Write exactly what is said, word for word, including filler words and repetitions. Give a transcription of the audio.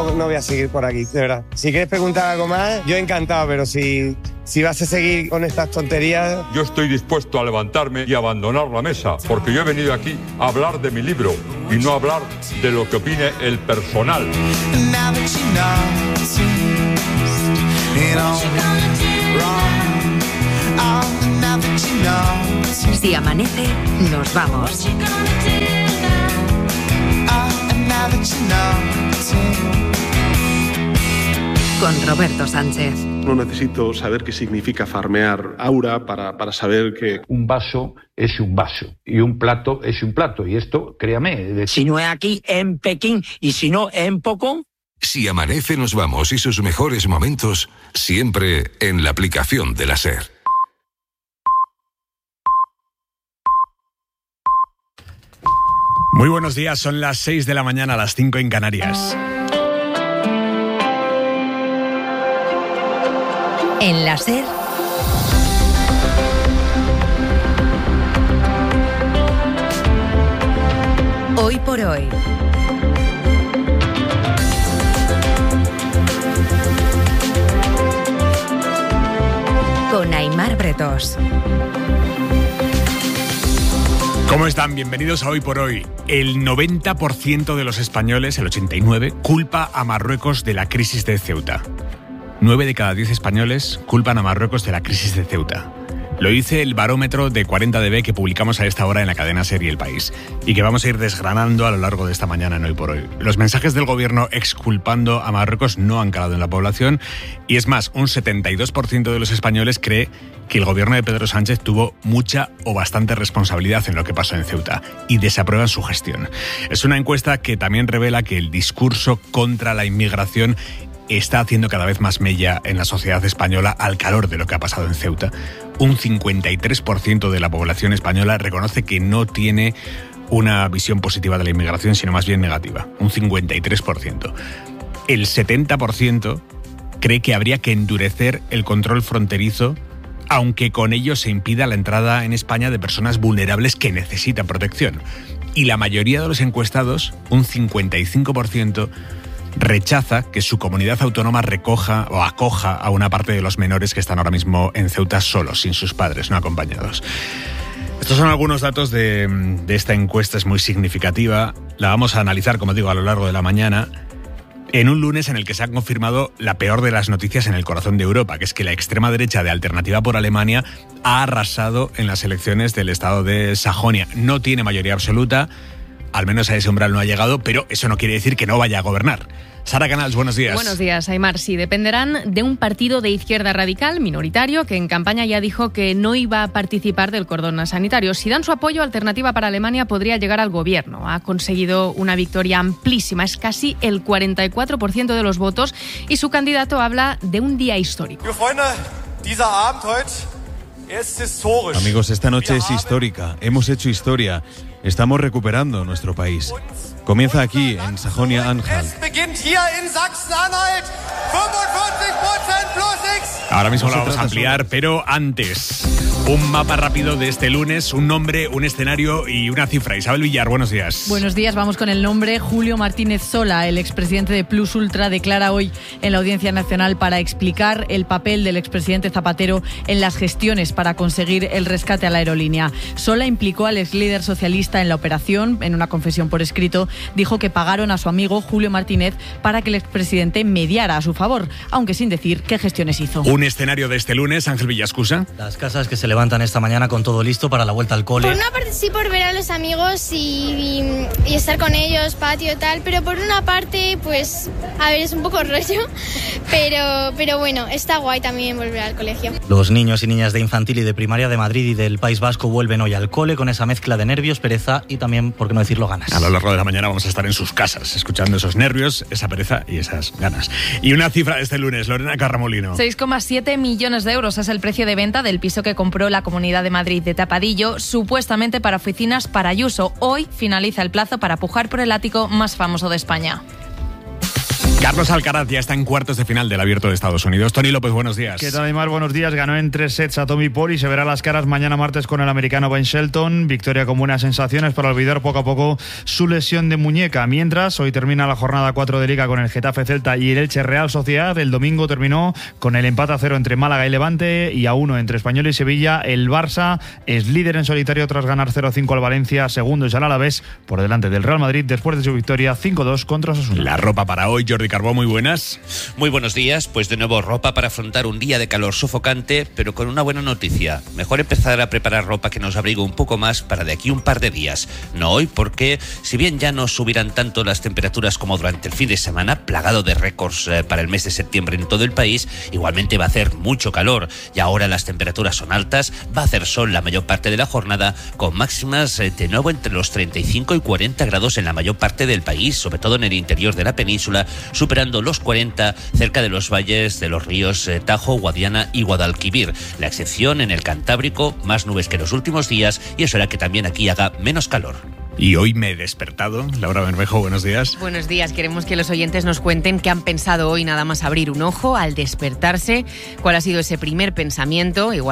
no, no voy a seguir por aquí, de verdad. Si quieres preguntar algo más, yo encantado, pero si, si vas a seguir con estas tonterías... Yo estoy dispuesto a levantarme y abandonar la mesa, porque yo he venido aquí a hablar de mi libro y no a hablar de lo que opine el personal. Si amanece, nos vamos. Con Roberto Sánchez. No necesito saber qué significa farmear aura para, para saber que... Un vaso es un vaso y un plato es un plato. Y esto, créame... De... Si no es aquí, en Pekín, y si no, en Pocón. Si amanece, nos vamos y sus mejores momentos siempre en la aplicación de la SER. Muy buenos días, son las seis de la mañana, las cinco en Canarias. En la SER, hoy por hoy. Con Aimar Bretos. ¿Cómo están? Bienvenidos a Hoy por Hoy. El noventa por ciento de los españoles, el ochenta y nueve por ciento, culpa a Marruecos de la crisis de Ceuta. nueve de cada diez españoles culpan a Marruecos de la crisis de Ceuta. Lo dice el barómetro de cuarenta D B que publicamos a esta hora en la cadena SER y El País y que vamos a ir desgranando a lo largo de esta mañana en Hoy por Hoy. Los mensajes del gobierno exculpando a Marruecos no han calado en la población y es más, un setenta y dos por ciento de los españoles cree que el gobierno de Pedro Sánchez tuvo mucha o bastante responsabilidad en lo que pasó en Ceuta y desaprueban su gestión. Es una encuesta que también revela que el discurso contra la inmigración está haciendo cada vez más mella en la sociedad española al calor de lo que ha pasado en Ceuta. Un cincuenta y tres por ciento de la población española reconoce que no tiene una visión positiva de la inmigración, sino más bien negativa. Un cincuenta y tres por ciento. El setenta por ciento cree que habría que endurecer el control fronterizo, aunque con ello se impida la entrada en España de personas vulnerables que necesitan protección. Y la mayoría de los encuestados, un cincuenta y cinco por ciento, rechaza que su comunidad autónoma recoja o acoja a una parte de los menores que están ahora mismo en Ceuta solos, sin sus padres, no acompañados. Estos son algunos datos de, de esta encuesta, es muy significativa. La vamos a analizar, como digo, a lo largo de la mañana, en un lunes en el que se ha confirmado la peor de las noticias en el corazón de Europa, que es que la extrema derecha de Alternativa por Alemania ha arrasado en las elecciones del estado de Sajonia. No tiene mayoría absoluta, al menos a ese umbral no ha llegado, pero eso no quiere decir que no vaya a gobernar. Sara Canals, buenos días. Buenos días, Aimar. Sí, dependerán de un partido de izquierda radical minoritario que en campaña ya dijo que no iba a participar del cordón sanitario. Si dan su apoyo, Alternativa para Alemania podría llegar al gobierno. Ha conseguido una victoria amplísima, es casi el cuarenta y cuatro por ciento de los votos y su candidato habla de un día histórico. Amigos, esta noche es histórica. Hemos hecho historia. Estamos recuperando nuestro país. Comienza aquí, en Sajonia-Anhalt. Ahora mismo lo vamos a ampliar, pero antes, un mapa rápido de este lunes, un nombre, un escenario y una cifra. Isabel Villar, buenos días. Buenos días, vamos con el nombre. Julio Martínez Sola, el expresidente de Plus Ultra, declara hoy en la Audiencia Nacional para explicar el papel del expresidente Zapatero en las gestiones para conseguir el rescate a la aerolínea. Sola implicó al exlíder socialista en la operación. En una confesión por escrito, dijo que pagaron a su amigo Julio Martínez para que el expresidente mediara a su favor, aunque sin decir qué gestiones hizo. Un escenario de este lunes, Ángel Villascusa. Las casas que se levantan esta mañana con todo listo para la vuelta al cole. Por una parte sí, por ver a los amigos y, y, y estar con ellos, patio y tal, pero por una parte, pues, a ver, es un poco rollo, pero, pero bueno, está guay también volver al colegio. Los niños y niñas de infantil y de primaria de Madrid y del País Vasco vuelven hoy al cole con esa mezcla de nervios, pereza y también, por qué no decirlo, ganas. A lo largo de la mañana vamos a estar en sus casas, escuchando esos nervios, esa pereza y esas ganas. Y una cifra de este lunes, Lorena Carramolino. seis coma siete millones de euros es el precio de venta del piso que compró la Comunidad de Madrid de Tapadillo, supuestamente para oficinas para Ayuso. Hoy finaliza el plazo para pujar por el ático más famoso de España. Carlos Alcaraz ya está en cuartos de final del Abierto de Estados Unidos. Tony López, buenos días. ¿Qué tal, Aymar? Buenos días. Ganó en tres sets a Tommy Paul y se verá las caras mañana martes con el americano Ben Shelton. Victoria con buenas sensaciones para olvidar poco a poco su lesión de muñeca. Mientras, hoy termina la jornada cuatro de Liga con el Getafe Celta y el Elche Real Sociedad. El domingo terminó con el empate a cero entre Málaga y Levante y a uno entre Español y Sevilla. El Barça es líder en solitario tras ganar cero cinco al Valencia. Segundo es el Alavés por delante del Real Madrid después de su victoria cinco dos contra Osasuna. La ropa para hoy, Jordi Carbó, muy buenas. Muy buenos días, pues de nuevo ropa para afrontar un día de calor sofocante, pero con una buena noticia. Mejor empezar a preparar ropa que nos abrigue un poco más para de aquí un par de días. No hoy, porque si bien ya no subirán tanto las temperaturas como durante el fin de semana, plagado de récords eh, para el mes de septiembre en todo el país, igualmente va a hacer mucho calor. Y ahora las temperaturas son altas, va a hacer sol la mayor parte de la jornada, con máximas eh, de nuevo entre los treinta y cinco y cuarenta grados en la mayor parte del país, sobre todo en el interior de la península, superando los cuarenta cerca de los valles de los ríos eh, Tajo, Guadiana y Guadalquivir. La excepción en el Cantábrico, más nubes que los últimos días, y eso hará que también aquí haga menos calor. Y hoy me he despertado. Laura Bermejo, buenos días. Buenos días. Queremos que los oyentes nos cuenten qué han pensado hoy nada más abrir un ojo al despertarse, cuál ha sido ese primer pensamiento, igual